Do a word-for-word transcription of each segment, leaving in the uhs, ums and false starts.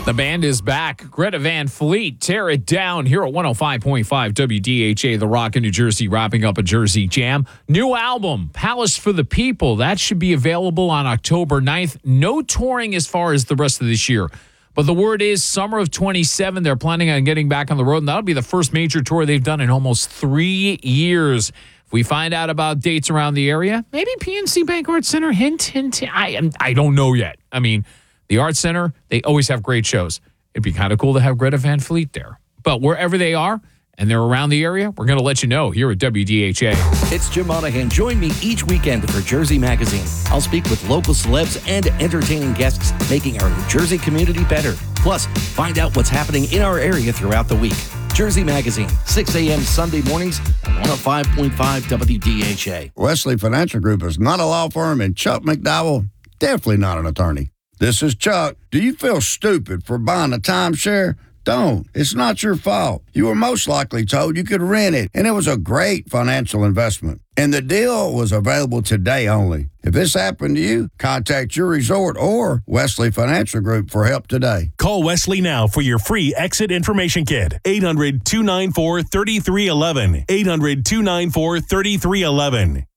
The band is back. Greta Van Fleet, Tear It Down, here at one oh five point five W D H A, The Rock in New Jersey, wrapping up a Jersey Jam. New album, Palace for the People. That should be available on October ninth. No touring as far as the rest of this year. But the word is summer of twenty-seven, they're planning on getting back on the road, and that'll be the first major tour they've done in almost three years. If we find out about dates around the area, maybe P N C Bank Arts Center, hint, hint, I, I don't know yet. I mean, the Arts Center, they always have great shows. It'd be kind of cool to have Greta Van Fleet there. But wherever they are, and they're around the area, we're going to let you know here at W D H A. It's Jim Monahan. Join me each weekend for Jersey Magazine. I'll speak with local celebs and entertaining guests, making our New Jersey community better. Plus, find out what's happening in our area throughout the week. Jersey Magazine, six a.m. Sunday mornings on one oh five point five W D H A. Wesley Financial Group is not a law firm, and Chuck McDowell, definitely not an attorney. This is Chuck. Do you feel stupid for buying a timeshare? Don't. It's not your fault. You were most likely told you could rent it, and it was a great financial investment. And the deal was available today only. If this happened to you, contact your resort or Wesley Financial Group for help today. Call Wesley now for your free exit information kit. eight hundred, two nine four, three three one one. eight hundred, two nine four, three three one one.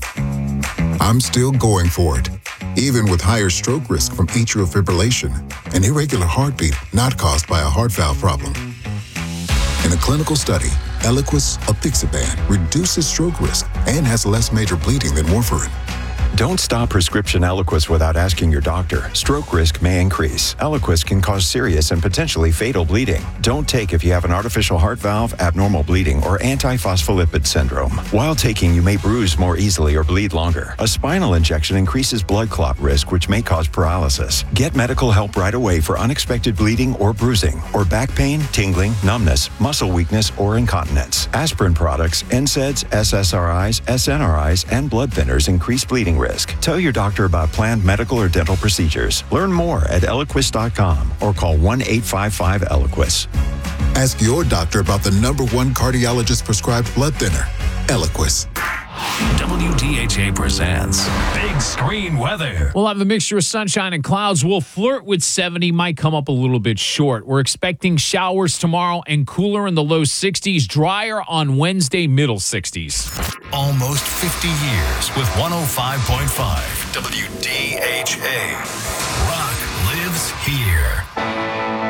I'm still going for it, even with higher stroke risk from atrial fibrillation, an irregular heartbeat not caused by a heart valve problem. In a clinical study, Eliquis apixaban reduces stroke risk and has less major bleeding than warfarin. Don't stop prescription Eliquis without asking your doctor. Stroke risk may increase. Eliquis can cause serious and potentially fatal bleeding. Don't take if you have an artificial heart valve, abnormal bleeding, or antiphospholipid syndrome. While taking, you may bruise more easily or bleed longer. A spinal injection increases blood clot risk, which may cause paralysis. Get medical help right away for unexpected bleeding or bruising, or back pain, tingling, numbness, muscle weakness, or incontinence. Aspirin products, N SAIDs, S S R Is, S N R Is, and blood thinners increase bleeding risk. Tell your doctor about planned medical or dental procedures. Learn more at Eliquis dot com or call one eight five five Eliquis. Ask your doctor about the number one cardiologist prescribed blood thinner, Eliquis. W D H A presents Big Screen Weather. We'll have a mixture of sunshine and clouds. We'll flirt with seventy, might come up a little bit short. We're expecting showers tomorrow and cooler in the low sixties, drier on Wednesday, middle sixties. Almost fifty years with one oh five point five W D H A. Rock lives here.